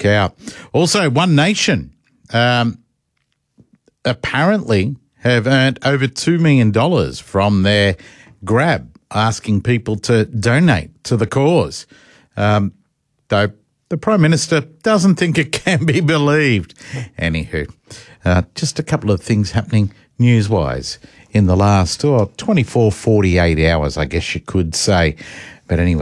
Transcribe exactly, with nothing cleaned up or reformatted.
look out. Also, One Nation um, apparently have earned over two million dollars from their grab, asking people to donate to the cause. Um, though the Prime Minister doesn't think it can be believed. Anywho, uh, just a couple of things happening news-wise in the last oh, twenty-four, forty-eight hours, I guess you could say. But anyway,